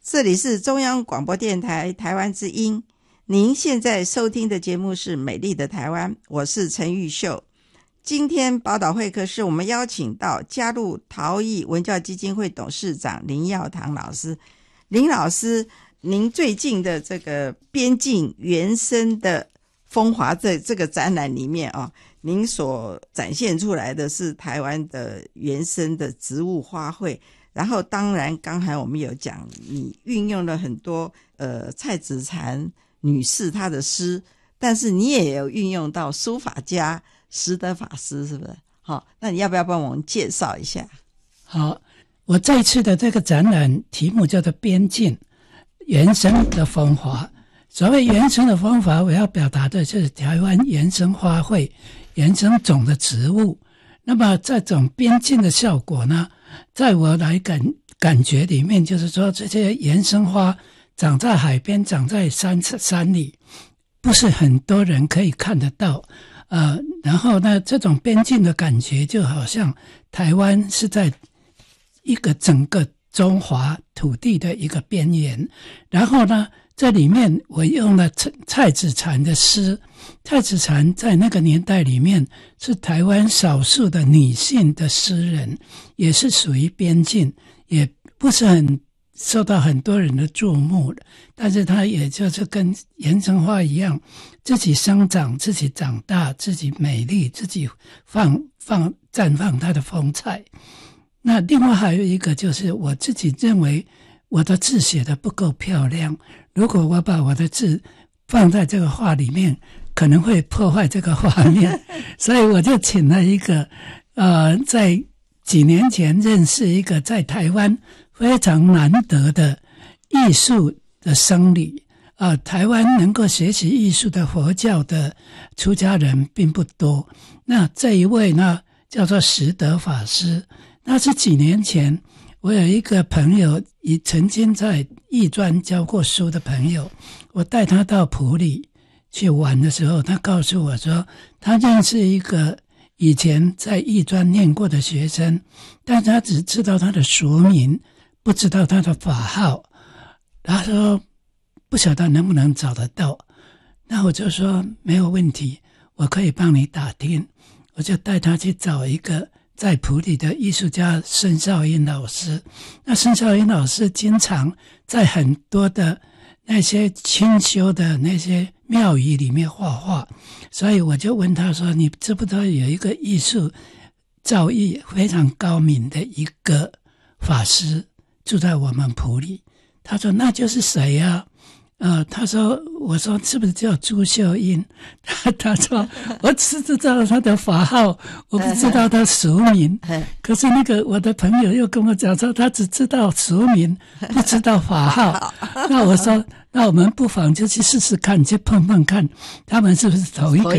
这里是中央广播电台台湾之音，您现在收听的节目是美丽的台湾，我是陈玉秀。今天宝岛会客室我们邀请到加入陶艺文教基金会董事长林耀堂老师。林老师，您最近的这个边境原生的风华这个展览里面您所展现出来的是台湾的原生的植物花卉，然后当然刚才我们有讲你运用了很多蔡子婵女士她的诗，但是你也有运用到书法家石德法师，是不是？好，那你要不要帮我们介绍一下？ 好，我这次的这个展览题目叫做边境原生的风华。所谓原生的风华，我要表达的就是台湾原生花卉、原生种的植物。那么这种边境的效果呢，在我来感觉里面，就是说这些原生花长在海边，长在山里，不是很多人可以看得到。然后呢，这种边境的感觉就好像台湾是在一个整个中华土地的一个边缘。然后呢，这里面我用了蔡子婵的诗。蔡子婵在那个年代里面是台湾少数的女性的诗人，也是属于边境，也不是很受到很多人的注目的，但是她也就是跟原生花一样，自己生长，自己长大，自己美丽，自己绽放她的风采。那另外还有一个就是我自己认为我的字写得不够漂亮，如果我把我的字放在这个画里面，可能会破坏这个画面，所以我就请了一个在几年前认识一个在台湾非常难得的艺术的僧侣。台湾能够学习艺术的佛教的出家人并不多。那这一位呢，叫做石德法师。那是几年前，我有一个朋友，也曾经在艺专教过书的朋友，我带他到埔里去玩的时候，他告诉我说，他认识一个以前在艺专念过的学生，但他只知道他的俗名，不知道他的法号。他说不晓得能不能找得到。那我就说没有问题，我可以帮你打听。我就带他去找一个在埔里的艺术家孙少英老师。那孙少英老师经常在很多的那些清修的那些庙宇里面画画，所以我就问他说，你知不知道有一个艺术造诣非常高明的一个法师住在我们埔里？他说那就是谁啊？我说是不是叫朱秀英？他说我只知道他的法号，我不知道他俗名。可是那个我的朋友又跟我讲说，他只知道俗名，不知道法号。那我说，那我们不妨就去试试看，去碰碰看，他们是不是同一个